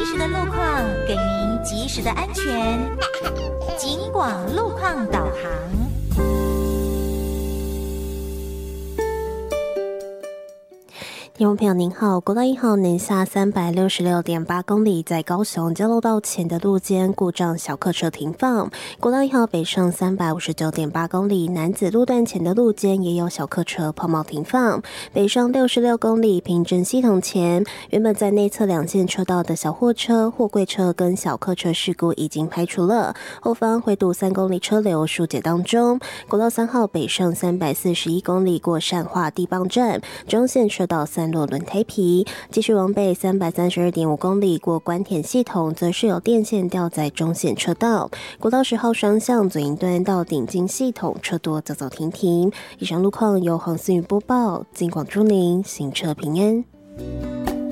时的路况，给您及时的安全。警广路况导航。 听众朋友您好，国道1号南下366.8公里，在高雄交流道前的路肩故障小客车停放。国道1号北上359.8公里，南子路段前的路肩也有小客车抛锚停放。北上66公里，平镇系统前，原本在内侧2线车道的小货车、货柜车跟小客车事故已经排除了，后方回堵3公里车流疏解当中。国道3号北上341公里，过善化地磅站，中线车道散落轮胎皮，继续往北332.5公里，过关田系统，则是有电线吊在中线车道。国道10号双向左营段到顶金系统，车多走走停停。以上路况由黄思雨播报，警广祝您行车平安。